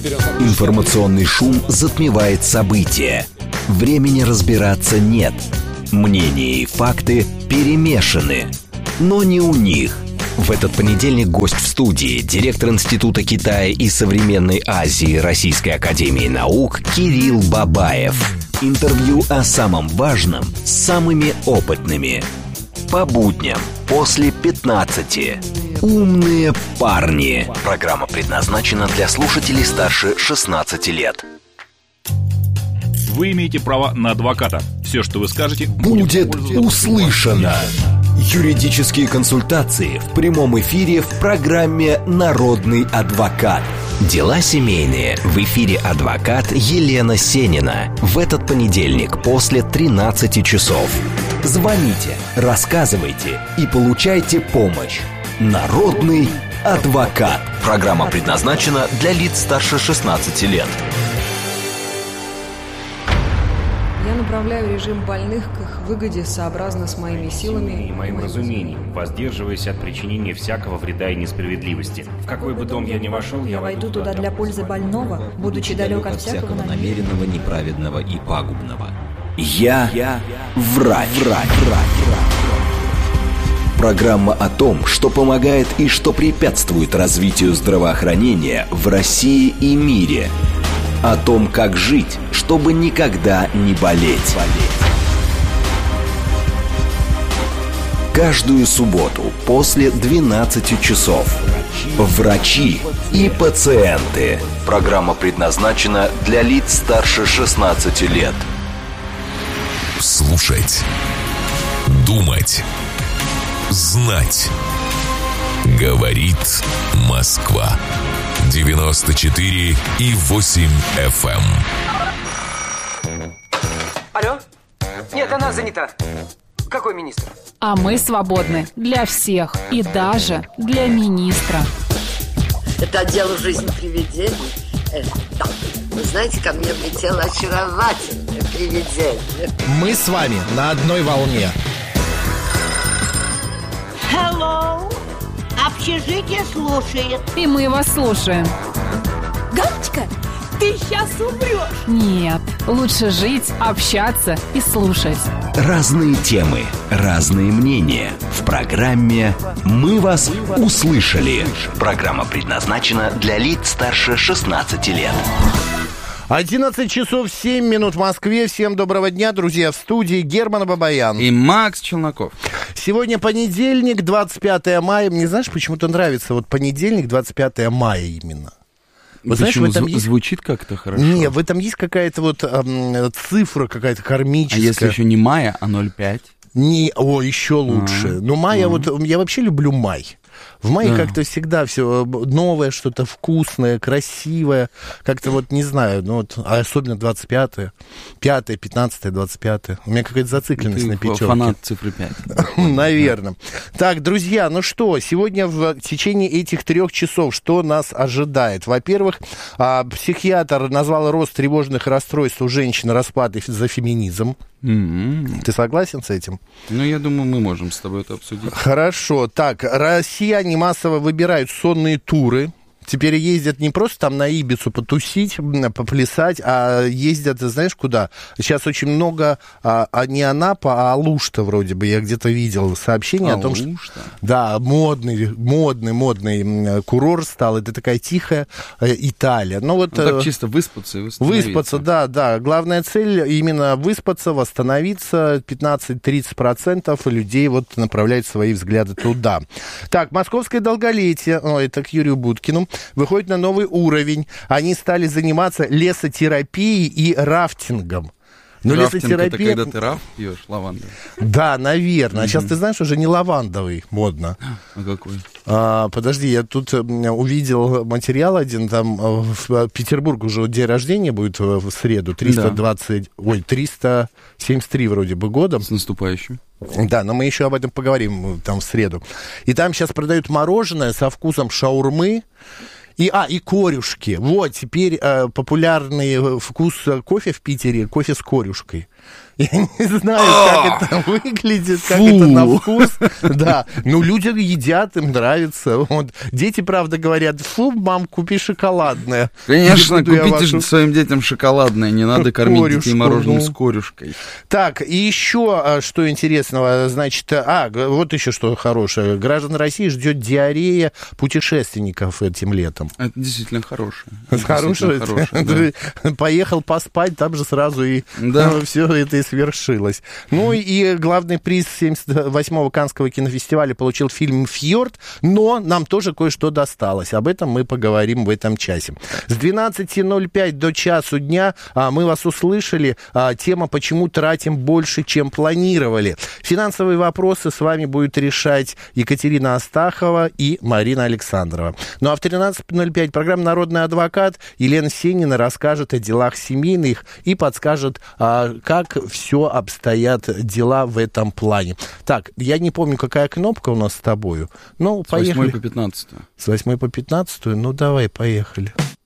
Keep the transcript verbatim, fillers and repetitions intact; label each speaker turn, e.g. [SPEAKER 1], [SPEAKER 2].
[SPEAKER 1] Информационный шум затмевает события. Времени разбираться нет. Мнения и факты перемешаны. Но не у них. В этот понедельник гость в студии, директор Института Китая и современной Азии Российской академии наук Кирилл Бабаев. Интервью о самом важном с самыми опытными. По будням после пятнадцати. Умные парни. Программа предназначена для слушателей старше шестнадцати лет.
[SPEAKER 2] Вы имеете право на адвоката. Все, что вы скажете,
[SPEAKER 1] будет, будет услышано. Юридические консультации в прямом эфире в программе «Народный адвокат». Дела семейные. В эфире адвокат Елена Сенина. В этот понедельник после тринадцати часов. Звоните, рассказывайте и получайте помощь. Народный адвокат. Программа предназначена для лиц старше шестнадцати лет.
[SPEAKER 3] Я направляю режим больных к их выгоде сообразно с моими силами
[SPEAKER 4] и моим разумением, воздерживаясь от причинения всякого вреда и несправедливости. В какой бы дом я ни вошел, я
[SPEAKER 5] войду туда для пользы больного, будучи далек от всякого
[SPEAKER 1] намеренного, неправедного и пагубного. Я, я врач. врач, врач, врач. Программа о том, что помогает и что препятствует развитию здравоохранения в России и мире. О том, как жить, чтобы никогда не болеть. Каждую субботу после двенадцати часов. Врачи и пациенты. Программа предназначена для лиц старше шестнадцати лет.
[SPEAKER 6] Слушать, думать, знать. Говорит Москва. девяносто четыре и восемь эф эм.
[SPEAKER 7] Алло? Нет, она занята. Какой министр?
[SPEAKER 8] А мы свободны для всех и даже для министра.
[SPEAKER 9] Это дело жизни привидений. Э, да. Вы знаете, ко мне влетело очаровательное привидение.
[SPEAKER 10] Мы с вами на одной волне.
[SPEAKER 11] Hello. Общежитие слушает.
[SPEAKER 8] И мы вас слушаем.
[SPEAKER 11] Галочка, ты сейчас умрешь.
[SPEAKER 8] Нет, лучше жить, общаться и слушать.
[SPEAKER 1] Разные темы, разные мнения. В программе «Мы вас услышали». Программа предназначена для лиц старше шестнадцати лет.
[SPEAKER 10] одиннадцать часов семь минут в Москве. Всем доброго дня, друзья. В студии Герман Бабаян
[SPEAKER 12] и Макс Челноков.
[SPEAKER 10] Сегодня понедельник, двадцать пятое мая. Мне, знаешь, почему-то нравится вот понедельник, двадцать пятое мая именно.
[SPEAKER 12] Вот знаешь, в этом есть... звучит как-то хорошо.
[SPEAKER 10] Не, в этом есть какая-то вот эм, цифра какая-то кармическая. А
[SPEAKER 12] если еще не мая, а ноль пять?
[SPEAKER 10] Не, о, еще лучше. А-а-а. Ну, мая, вот я вообще люблю май. В мае да. как-то всегда все новое, что-то вкусное, красивое. Как-то вот, не знаю, ну вот, а особенно двадцать пятое, пятое, пятнадцатое, двадцать пятое. У меня какая-то зацикленность
[SPEAKER 12] Ты
[SPEAKER 10] на пятерке.
[SPEAKER 12] Фанат цифры пять.
[SPEAKER 10] Наверное. Так, друзья, ну что, сегодня в течение этих трех часов что нас ожидает? Во-первых, психиатр назвал рост тревожных расстройств у женщин распад за феминизм. Mm-hmm. Ты согласен с этим?
[SPEAKER 12] Ну, я думаю, мы можем с тобой это обсудить.
[SPEAKER 10] Хорошо. Так, россияне массово выбирают сонные туры. Теперь ездят не просто там на Ибицу потусить, поплясать, а ездят, знаешь, куда? Сейчас очень много, а, а не Анапа, а Алушта вроде бы. Я где-то видел сообщение
[SPEAKER 12] а,
[SPEAKER 10] о том,
[SPEAKER 12] Алушта.
[SPEAKER 10] что... Да, модный, модный, модный курорт стал. Это такая тихая Италия. Ну, вот,
[SPEAKER 12] ну, так чисто выспаться и восстановиться.
[SPEAKER 10] Выспаться, да, да. Главная цель именно выспаться, восстановиться. пятнадцать-тридцать процентов людей вот направляют свои взгляды туда. Так, московское долголетие, о, это к Юрию Будкину, выходит на новый уровень. Они стали заниматься лесотерапией и рафтингом.
[SPEAKER 12] Но лесотерапия... это когда ты раф пьешь, лавандовый?
[SPEAKER 10] Да, наверное. А mm-hmm. сейчас ты знаешь, уже не лавандовый модно.
[SPEAKER 12] А какой?
[SPEAKER 10] А, подожди, я тут увидел материал один, там в Петербург уже день рождения будет в среду, триста двадцать, да. Ой, триста семьдесят три вроде бы года.
[SPEAKER 12] С наступающим.
[SPEAKER 10] Да, но мы еще об этом поговорим там в среду. И там сейчас продают мороженое со вкусом шаурмы. И, а, и корюшки. Вот, теперь э, популярный вкус кофе в Питере, кофе с корюшкой. Я не знаю, как это выглядит, как это на вкус. Да, ну люди едят, им нравится. Вот. Дети, правда, говорят, фу, мам, купи шоколадное.
[SPEAKER 12] Конечно, купите же своим детям шоколадное, не надо кормить детей мороженым с корюшкой.
[SPEAKER 10] Так, и еще что интересного, значит, а, вот еще что хорошее. Граждан России ждет диарея путешественников этим летом.
[SPEAKER 12] Это действительно хорошее.
[SPEAKER 10] Хорошее?
[SPEAKER 12] хорошее
[SPEAKER 10] да. Поехал поспать, там же сразу и
[SPEAKER 12] да.
[SPEAKER 10] все это и свершилось. Ну и главный приз семьдесят восьмого Каннского кинофестиваля получил фильм «Фьорд», но нам тоже кое-что досталось. Об этом мы поговорим в этом часе. С двенадцати ноль пять до часу дня а, мы вас услышали. А, тема «Почему тратим больше, чем планировали?». Финансовые вопросы с вами будет решать Екатерина Астахова и Марина Александрова. Ну а в тринадцать ноль пять программа «Народный адвокат» Елена Сенина расскажет о делах семейных и подскажет, а, как все обстоят дела в этом плане. Так, я не помню, какая кнопка у нас с тобою. Ну, поехали.
[SPEAKER 12] С восьмой по пятнадцатую.
[SPEAKER 10] С восьмой по пятнадцатую? Ну, давай, поехали.